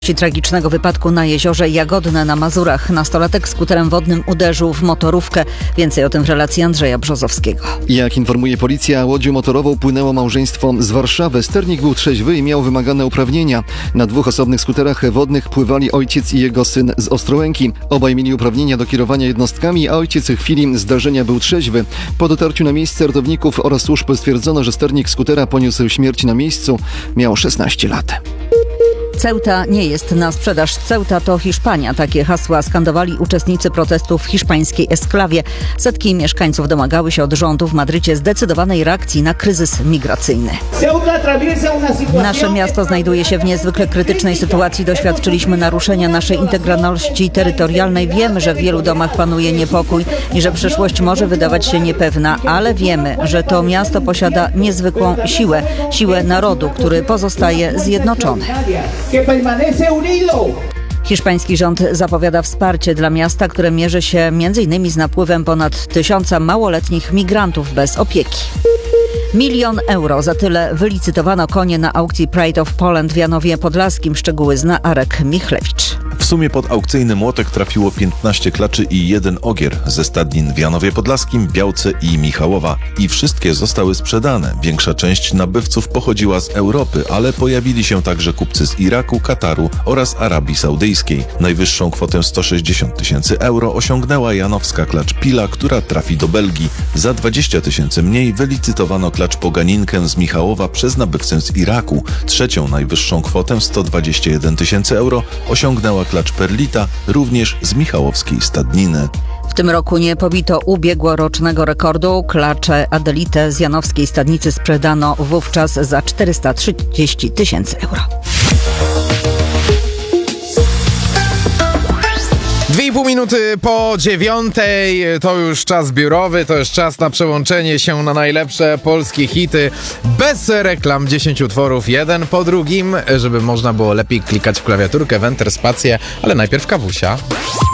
Tragicznego wypadku na jeziorze Jagodne na Mazurach. Nastolatek skuterem wodnym uderzył w motorówkę. Więcej o tym w relacji Andrzeja Brzozowskiego. Jak informuje policja, łodzią motorową płynęło małżeństwo z Warszawy. Sternik był trzeźwy i miał wymagane uprawnienia. Na dwóch osobnych skuterach wodnych pływali ojciec i jego syn z Ostrołęki. Obaj mieli uprawnienia do kierowania jednostkami, a ojciec w chwili zdarzenia był trzeźwy. Po dotarciu na miejsce ratowników oraz służb stwierdzono, że sternik skutera poniósł śmierć na miejscu. Miał 16 lat. Ceuta nie jest na sprzedaż. Ceuta to Hiszpania. Takie hasła skandowali uczestnicy protestów w hiszpańskiej Esklawie. Setki mieszkańców domagały się od rządu w Madrycie zdecydowanej reakcji na kryzys migracyjny. Nasze miasto znajduje się w niezwykle krytycznej sytuacji. Doświadczyliśmy naruszenia naszej integralności terytorialnej. Wiemy, że w wielu domach panuje niepokój i że przyszłość może wydawać się niepewna, ale wiemy, że to miasto posiada niezwykłą siłę narodu, który pozostaje zjednoczony. Hiszpański rząd zapowiada wsparcie dla miasta, które mierzy się m.in. z napływem ponad 1000 małoletnich migrantów bez opieki. 1 000 000 euro. Za tyle wylicytowano konie na aukcji Pride of Poland w Janowie Podlaskim. Szczegóły zna Arek Michlewicz. W sumie pod aukcyjny młotek trafiło 15 klaczy i 1 ogier ze stadnin w Janowie Podlaskim, Białce i Michałowa. I wszystkie zostały sprzedane. Większa część nabywców pochodziła z Europy, ale pojawili się także kupcy z Iraku, Kataru oraz Arabii Saudyjskiej. Najwyższą kwotę 160 000 euro osiągnęła janowska klacz Pila, która trafi do Belgii. Za 20 000 mniej wylicytowano klacz Poganinkę z Michałowa przez nabywcę z Iraku. Trzecią najwyższą kwotę 121 000 euro osiągnęła klacz Perlita, również z michałowskiej stadniny. W tym roku nie pobito ubiegłorocznego rekordu. Klacze Adelite z janowskiej stadnicy sprzedano wówczas za 430 000 euro. 2,5 minuty po 9:00, to już czas biurowy, to już czas na przełączenie się na najlepsze polskie hity bez reklam, 10 utworów, jeden po drugim, żeby można było lepiej klikać w klawiaturkę, w enter, spację, ale najpierw kawusia.